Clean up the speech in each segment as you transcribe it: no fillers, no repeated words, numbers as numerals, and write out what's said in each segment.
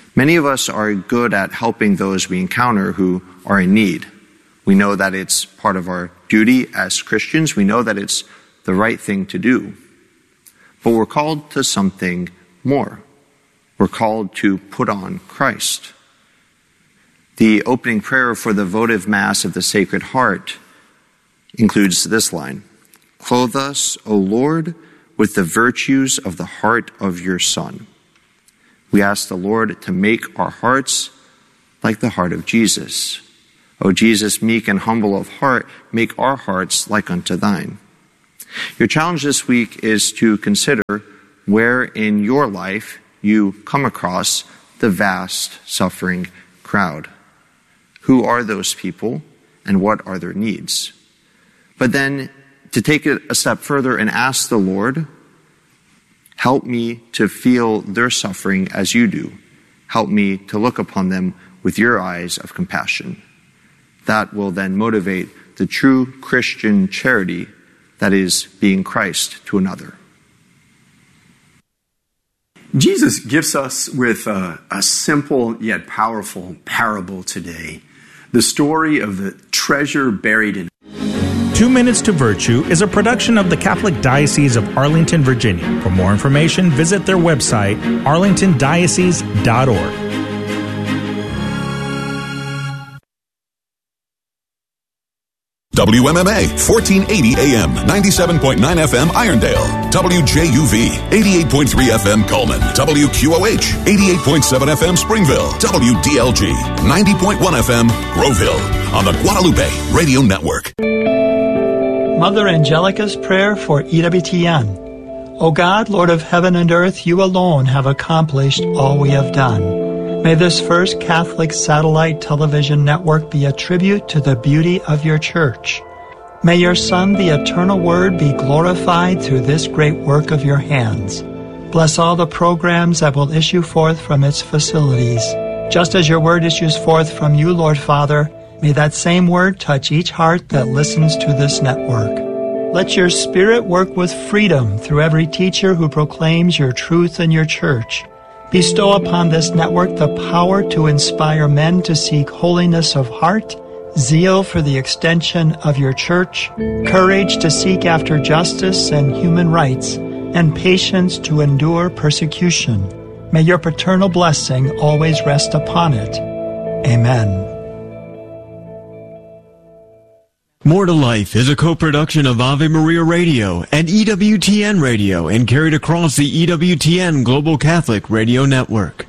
Many of us are good at helping those we encounter who are in need. We know that it's part of our duty as Christians. We know that it's the right thing to do. But we're called to something more. We're called to put on Christ. The opening prayer for the votive Mass of the Sacred Heart includes this line: "Clothe us, O Lord, with the virtues of the heart of your Son." We ask the Lord to make our hearts like the heart of Jesus. O Jesus, meek and humble of heart, make our hearts like unto thine. Your challenge this week is to consider where in your life you come across the vast suffering crowd. Who are those people and what are their needs? But then to take it a step further and ask the Lord, help me to feel their suffering as you do. Help me to look upon them with your eyes of compassion. That will then motivate the true Christian charity that is being Christ to another. Jesus gives us with a simple yet powerful parable today, the story of the treasure buried in. 2 Minutes to Virtue is a production of the Catholic Diocese of Arlington, Virginia. For more information, visit their website, arlingtondiocese.org. WMMA, 1480 AM, 97.9 FM, Irondale. WJUV, 88.3 FM, Coleman. WQOH, 88.7 FM, Springville. WDLG, 90.1 FM, Grove Hill. On the Guadalupe Radio Network. Mother Angelica's prayer for EWTN. O God, Lord of heaven and earth, you alone have accomplished all we have done. May this first Catholic satellite television network be a tribute to the beauty of your church. May your Son, the eternal Word, be glorified through this great work of your hands. Bless all the programs that will issue forth from its facilities. Just as your Word issues forth from you, Lord Father, may that same Word touch each heart that listens to this network. Let your Spirit work with freedom through every teacher who proclaims your truth in your church. Bestow upon this network the power to inspire men to seek holiness of heart, zeal for the extension of your church, courage to seek after justice and human rights, and patience to endure persecution. May your paternal blessing always rest upon it. Amen. More to Life is a co-production of Ave Maria Radio and EWTN Radio and carried across the EWTN Global Catholic Radio Network.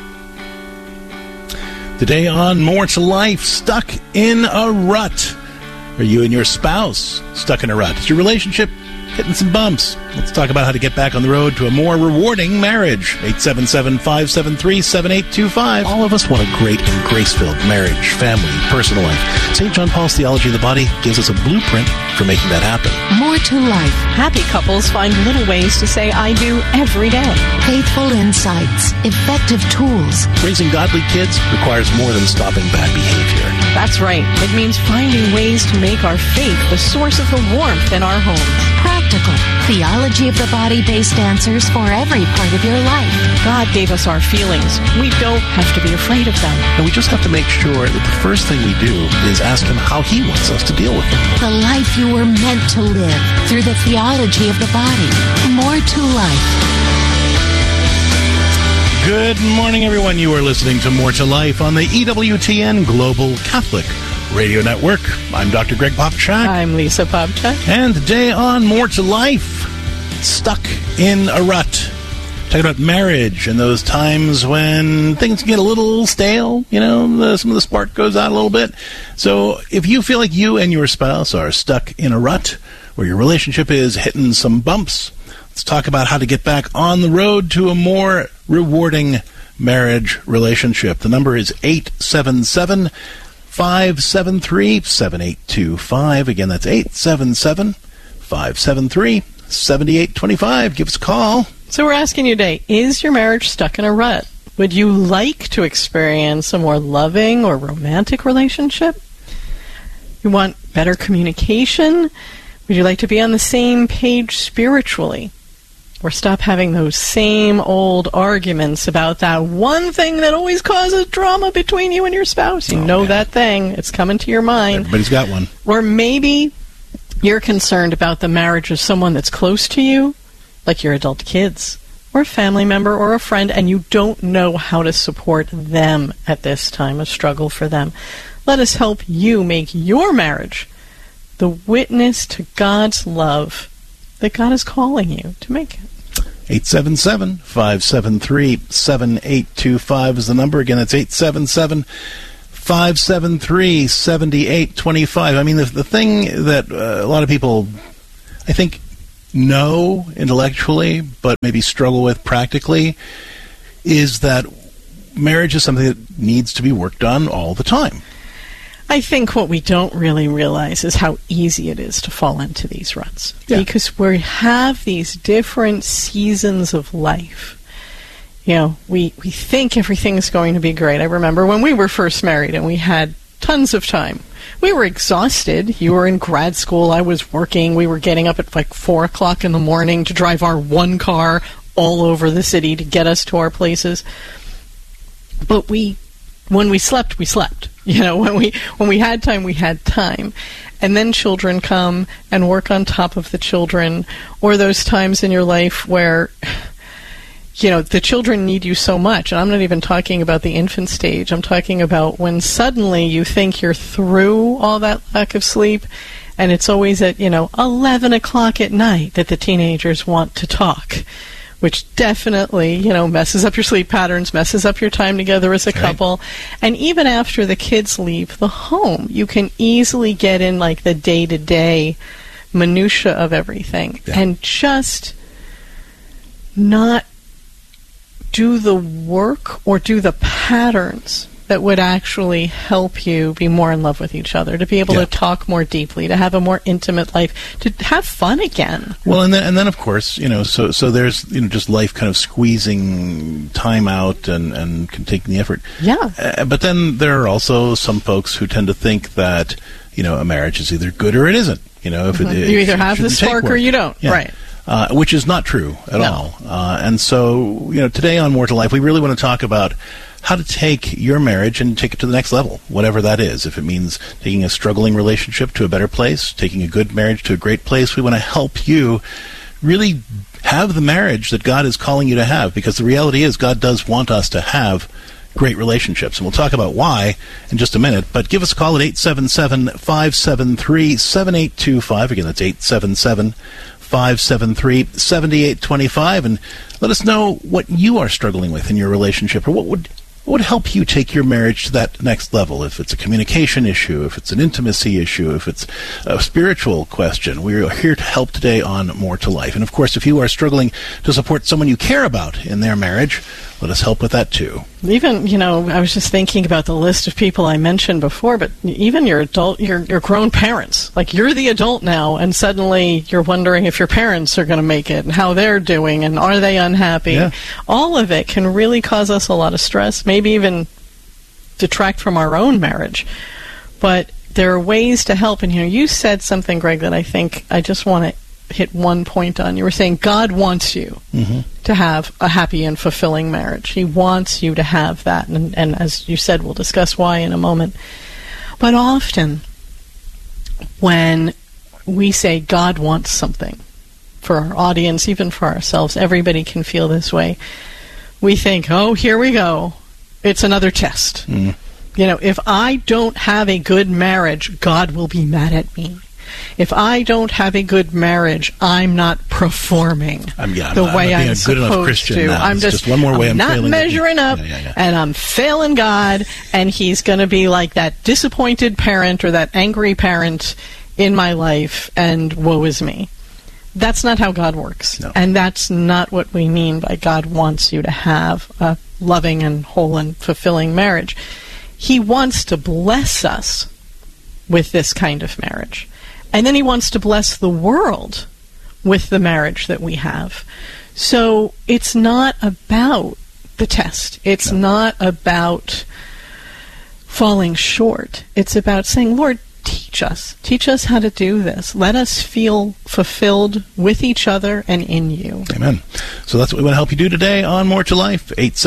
Today on More to Life, stuck in a rut. Are you and your spouse stuck in a rut? Is your relationship hitting some bumps? Let's talk about how to get back on the road to a more rewarding marriage. 877-573-7825. All of us want a great and grace-filled marriage, family, personal life. St. John Paul's Theology of the Body gives us a blueprint for making that happen. More to Life. Happy couples find little ways to say I do every day. Faithful insights. Effective tools. Raising godly kids requires more than stopping bad behavior. That's right. It means finding ways to make our faith the source of the warmth in our homes. Practical. Theology of the Body-based answers for every part of your life. God gave us our feelings. We don't have to be afraid of them. And we just have to make sure that the first thing we do is ask Him how He wants us to deal with them. The life you were meant to live through the theology of the body. More to life. Good morning, everyone. You are listening to More to Life on the EWTN Global Catholic Radio Network. I'm Dr. Greg Popchak. I'm Lisa Popchak. And today on More to Life, stuck in a rut. Talking about marriage and those times when things get a little stale, some of the spark goes out a little bit. So if you feel like you and your spouse are stuck in a rut, or your relationship is hitting some bumps, let's talk about how to get back on the road to a more rewarding marriage relationship. The number is 877-573-7825. Again, that's 877-573-7825. Give us a call. So we're asking you today, is your marriage stuck in a rut? Would you like to experience a more loving or romantic relationship? You want better communication? Would you like to be on the same page spiritually? Or stop having those same old arguments about that one thing that always causes drama between you and your spouse. You know that thing. It's coming to your mind. Everybody's got one. Or maybe you're concerned about the marriage of someone that's close to you, like your adult kids, or a family member or a friend, and you don't know how to support them at this time of struggle for them. Let us help you make your marriage the witness to God's love that God is calling you to make it. 877-573-7825 is the number. Again, it's 877-573-7825. I mean, the thing that a lot of people, I think, know intellectually, but maybe struggle with practically, is that marriage is something that needs to be worked on all the time. I think what we don't really realize is how easy it is to fall into these ruts. Yeah. Because we have these different seasons of life. You know, we think everything's going to be great. I remember when we were first married and we had tons of time. We were exhausted. You were in grad school. I was working. We were getting up at like 4 o'clock in the morning to drive our one car all over the city to get us to our places. But when we slept, we slept. You know, when we had time, we had time. And then children come and work on top of the children, or those times in your life where, you know, the children need you so much. And I'm not even talking about the infant stage. I'm talking about when suddenly you think you're through all that lack of sleep, and it's always at, 11 o'clock at night that the teenagers want to talk, which definitely, messes up your sleep patterns, messes up your time together as a couple. And even after the kids leave the home, you can easily get in like the day-to-day minutia of everything and just not do the work or do the patterns that would actually help you be more in love with each other, to be able to talk more deeply, to have a more intimate life, to have fun again. Well, and then of course, so there's just life kind of squeezing time out and taking the effort. Yeah. But then there are also some folks who tend to think that a marriage is either good or it isn't. If you either have the spark or you don't. Yeah. Right. Which is not true at all. And so, today on More to Life, we really want to talk about how to take your marriage and take it to the next level, whatever that is. If it means taking a struggling relationship to a better place, taking a good marriage to a great place, we want to help you really have the marriage that God is calling you to have, because the reality is God does want us to have great relationships. And we'll talk about why in just a minute. But give us a call at 877-573-7825. Again, that's 877-573-7825, and let us know what you are struggling with in your relationship, or what would help you take your marriage to that next level. If it's a communication issue, if it's an intimacy issue, if it's a spiritual question, we're here to help today on More to Life. And of course, if you are struggling to support someone you care about in their marriage, let us help with that too. Even, I was just thinking about the list of people I mentioned before, but even your grown parents. Like, you're the adult now, and suddenly you're wondering if your parents are going to make it, and how they're doing, and are they unhappy. Yeah. All of it can really cause us a lot of stress, maybe even detract from our own marriage. But there are ways to help. And, you said something, Greg, that I think I just want to hit one point on. You were saying God wants you to have a happy and fulfilling marriage. He wants you to have that. And as you said, we'll discuss why in a moment. But often, when we say God wants something for our audience, even for ourselves, everybody can feel this way. We think, oh, here we go. It's another test. If I don't have a good marriage, God will be mad at me. If I don't have a good marriage, I'm not performing the way I'm supposed to. I'm just one more way I'm not measuring up, and I'm failing God, and He's going to be like that disappointed parent or that angry parent in my life, and woe is me. That's not how God works, and that's not what we mean by God wants you to have a loving and whole and fulfilling marriage. He wants to bless us with this kind of marriage. And then He wants to bless the world with the marriage that we have. So it's not about the test. It's not about falling short. It's about saying, Lord, teach us. Teach us how to do this. Let us feel fulfilled with each other and in you. Amen. So that's what we want to help you do today on More to Life,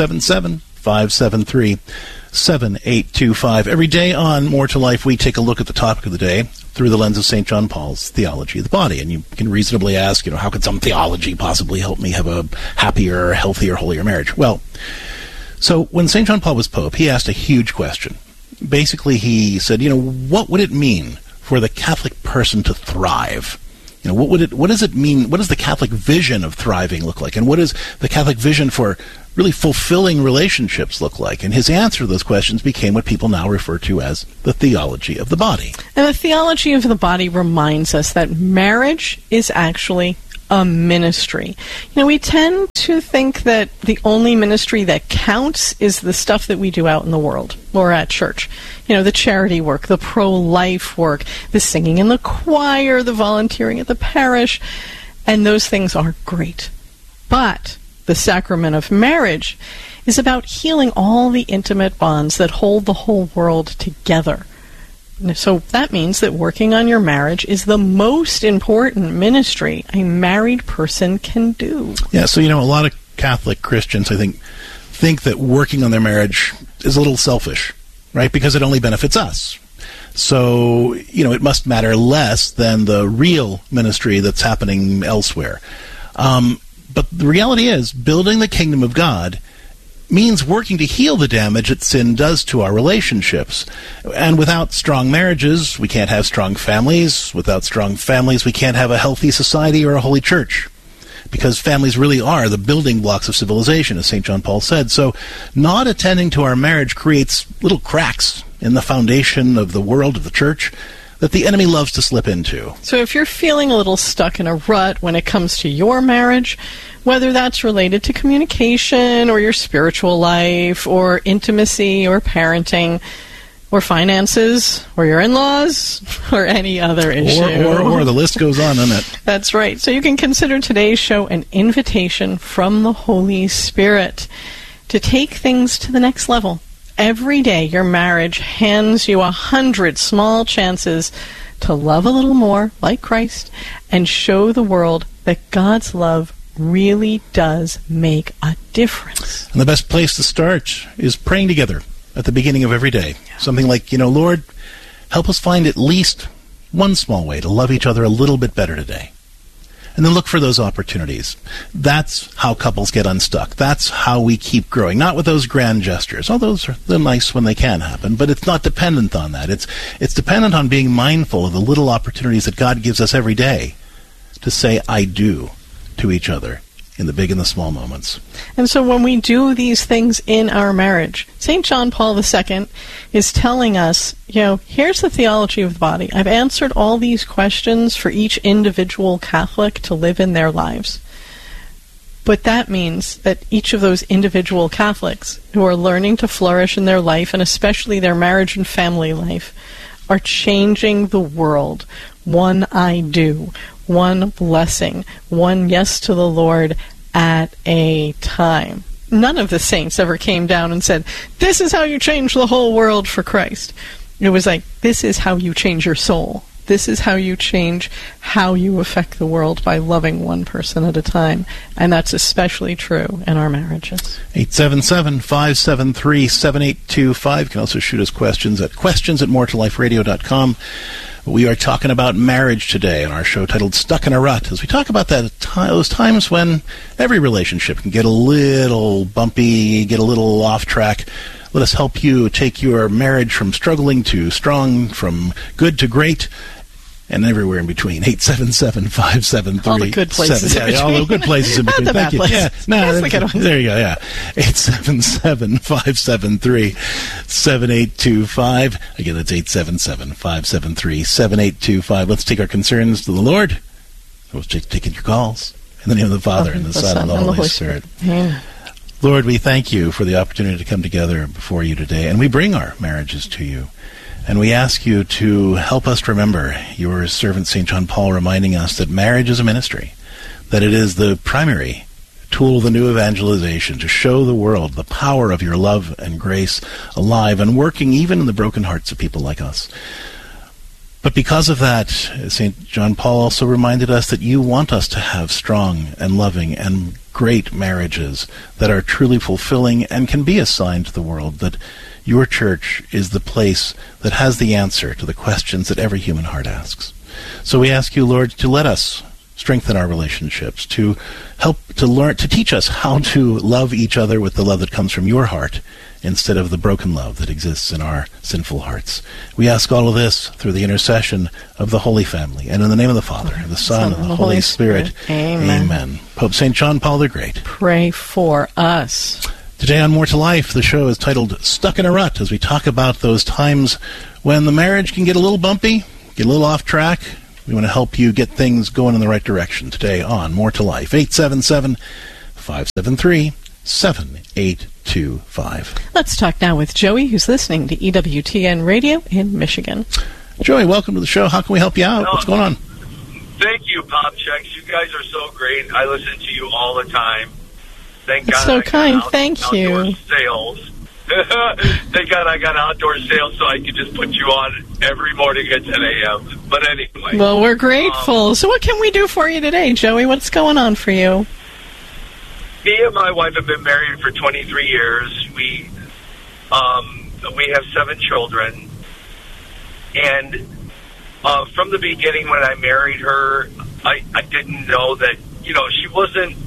877-573-7825. Every day on More to Life, we take a look at the topic of the day through the lens of St. John Paul's theology of the body. And you can reasonably ask, how could some theology possibly help me have a happier, healthier, holier marriage? Well, so when St. John Paul was Pope, he asked a huge question. Basically, he said, what would it mean for the Catholic person to thrive? What does it mean? What does the Catholic vision of thriving look like? And what does the Catholic vision for really fulfilling relationships look like? And his answer to those questions became what people now refer to as the theology of the body. And the theology of the body reminds us that marriage is actually a ministry. We tend to think that the only ministry that counts is the stuff that we do out in the world or at church. The charity work, the pro-life work, the singing in the choir, the volunteering at the parish, and those things are great. But the sacrament of marriage is about healing all the intimate bonds that hold the whole world together. So that means that working on your marriage is the most important ministry a married person can do. Yeah, so a lot of Catholic Christians, I think that working on their marriage is a little selfish, right? Because it only benefits us. So, it must matter less than the real ministry that's happening elsewhere. But the reality is, building the kingdom of God means working to heal the damage that sin does to our relationships. And without strong marriages, we can't have strong families. Without strong families, we can't have a healthy society or a holy church. Because families really are the building blocks of civilization, as St. John Paul said. So not attending to our marriage creates little cracks in the foundation of the world, of the church, that the enemy loves to slip into. So if you're feeling a little stuck in a rut when it comes to your marriage, whether that's related to communication or your spiritual life or intimacy or parenting or finances or your in-laws or any other issue. Or the list goes on, doesn't it? That's right. So you can consider today's show an invitation from the Holy Spirit to take things to the next level. Every day, your marriage hands you 100 small chances to love a little more, like Christ, and show the world that God's love really does make a difference. And the best place to start is praying together at the beginning of every day. Yeah. Something like, Lord, help us find at least one small way to love each other a little bit better today. And then look for those opportunities. That's how couples get unstuck. That's how we keep growing. Not with those grand gestures. All those are nice when they can happen, but it's not dependent on that. It's dependent on being mindful of the little opportunities that God gives us every day to say, I do, to each other in the big and the small moments. And so when we do these things in our marriage, St. John Paul II is telling us, here's the theology of the body. I've answered all these questions for each individual Catholic to live in their lives. But that means that each of those individual Catholics who are learning to flourish in their life, and especially their marriage and family life, are changing the world. One I do, one blessing, one yes to the Lord at a time. None of the saints ever came down and said, this is how you change the whole world for Christ. It was like, this is how you change your soul. This is how you change how you affect the world by loving one person at a time. And that's especially true in our marriages. 877-573-7825. You can also shoot us questions at questions@moretoliferadio.com. We are talking about marriage today on our show titled Stuck in a Rut, as we talk about those times when every relationship can get a little bumpy, get a little off track. Let us help you take your marriage from struggling to strong, from good to great, and everywhere in between. 877-573. All the good places in between. All the good places in between. Not the bad places. Yeah, there you go, yeah. 877-573-7825. Again, that's 877-573-7825. Let's take our concerns to the Lord. We'll taking your calls. In the name of the Father, and the Son, and the Holy Spirit. Yeah. Lord, we thank you for the opportunity to come together before you today, and we bring our marriages to you. And we ask you to help us remember your servant St. John Paul reminding us that marriage is a ministry, that it is the primary tool of the new evangelization to show the world the power of your love and grace alive and working even in the broken hearts of people like us. But because of that, St. John Paul also reminded us that you want us to have strong and loving and great marriages that are truly fulfilling and can be a sign to the world that your church is the place that has the answer to the questions that every human heart asks. So we ask you, Lord, to let us strengthen our relationships, to help to learn, to teach us how to love each other with the love that comes from your heart instead of the broken love that exists in our sinful hearts. We ask all of this through the intercession of the Holy Family, and in the name of the Father, and the Son, and the Holy Spirit. Amen. Amen. Pope St. John Paul the Great, pray for us. Today on More to Life, the show is titled Stuck in a Rut, as we talk about those times when the marriage can get a little bumpy, get a little off track. We want to help you get things going in the right direction today on More to Life. 877-573-7825. Let's talk now with Joey, who's listening to EWTN Radio in Michigan. Joey, welcome to the show. How can we help you out? What's going on? Thank you, Pop Checks. You guys are so great. I listen to you all the time. Thank That's God so I got kind. Thank you. outdoor sales. Thank God I got outdoor sales so I could just put you on every morning at 10 a.m. But anyway. Well, we're grateful. So what can we do for you today, Joey? What's going on for you? Me and my wife have been married for 23 years. We have 7 children. And from the beginning when I married her, I didn't know that, she wasn't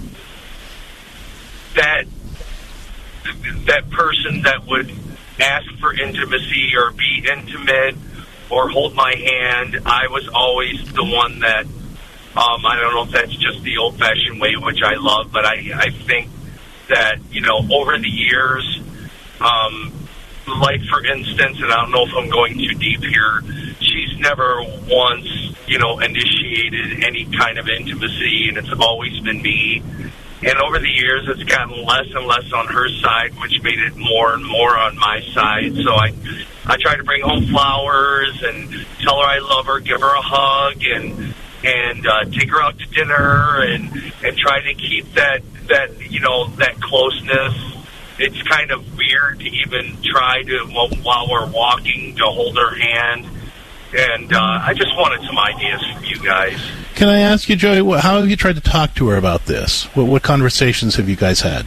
that person that would ask for intimacy or be intimate or hold my hand. I was always the one that, I don't know if that's just the old-fashioned way, which I love, but I think that, over the years, like, for instance, and I don't know if I'm going too deep here, she's never once, initiated any kind of intimacy, and it's always been me. And over the years, it's gotten less and less on her side, which made it more and more on my side. So I try to bring home flowers and tell her I love her, give her a hug, and take her out to dinner, and try to keep that closeness. It's kind of weird to even try to, while we're walking, to hold her hand. And I just wanted some ideas from you guys. Can I ask you, Joey, how have you tried to talk to her about this? What conversations have you guys had?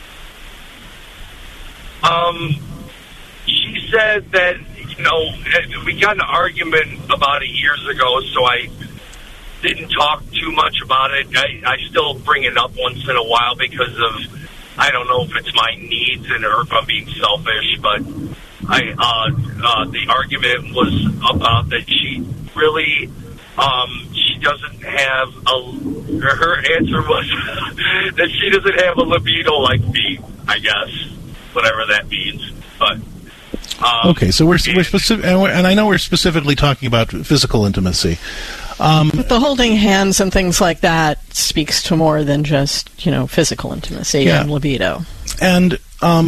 She said that, we got in an argument about 8 years ago, so I didn't talk too much about it. I still bring it up once in a while because of, I don't know if it's my needs or if I'm being selfish, but the argument was about that she really, she doesn't have her answer was that she doesn't have a libido like me, I guess, whatever that means. But okay, so we're specific, and I know we're specifically talking about physical intimacy. The holding hands and things like that speaks to more than just, physical intimacy and libido. And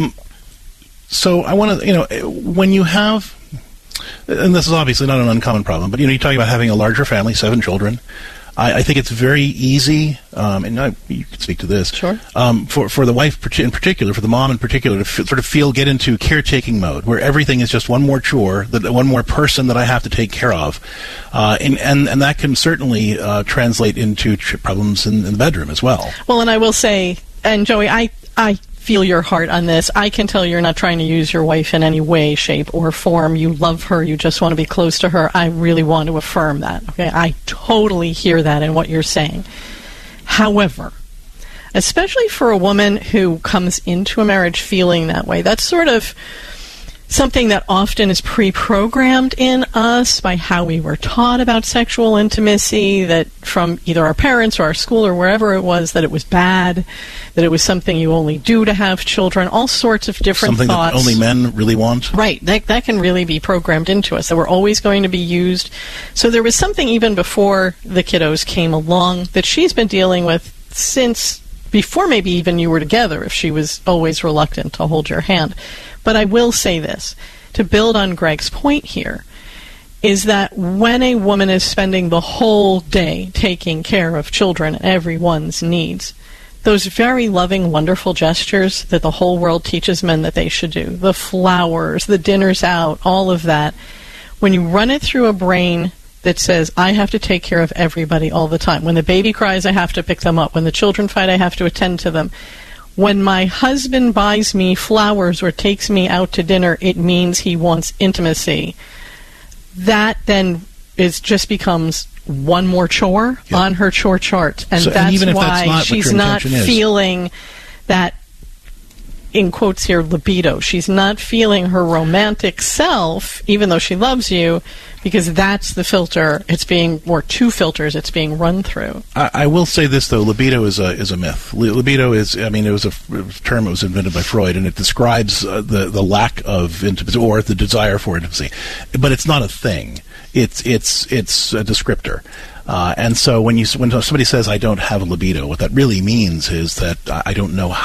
so I want to, when you have, and this is obviously not an uncommon problem, but, you're talking about having a larger family, 7 children. I think it's very easy, and you could speak to this, sure. For the wife in particular, for the mom in particular, to get into caretaking mode, where everything is just one more chore, one more person that I have to take care of, and that can certainly translate into problems in the bedroom as well. Well, and I will say, and Joey, I feel your heart on this. I can tell you're not trying to use your wife in any way, shape, or form. You love her. You just want to be close to her. I really want to affirm that. Okay, I totally hear that in what you're saying. However, especially for a woman who comes into a marriage feeling that way, that's sort of something that often is pre-programmed in us by how we were taught about sexual intimacy, that from either our parents or our school or wherever it was, that it was bad, that it was something you only do to have children, all sorts of different something thoughts. Something that only men really want? Right. That can really be programmed into us, that we're always going to be used. So there was something even before the kiddos came along that she's been dealing with since before maybe even you were together, if she was always reluctant to hold your hand. But I will say this, to build on Greg's point here, is that when a woman is spending the whole day taking care of children and everyone's needs, those very loving, wonderful gestures that the whole world teaches men that they should do, the flowers, the dinners out, all of that, when you run it through a brain that says, I have to take care of everybody all the time. When the baby cries, I have to pick them up. When the children fight, I have to attend to them. When my husband buys me flowers or takes me out to dinner, it means he wants intimacy. That then just becomes one more chore on her chore chart. And that's why she's not feeling that, in quotes here, libido. She's not feeling her romantic self, even though she loves you, because that's the filter. It's being, or two filters it's being run through. I will say this, though. Libido is a myth. Libido is, it was a term that was invented by Freud, and it describes the lack of intimacy, or the desire for intimacy. But it's not a thing. It's a descriptor. And so when somebody says, I don't have a libido, what that really means is that I don't know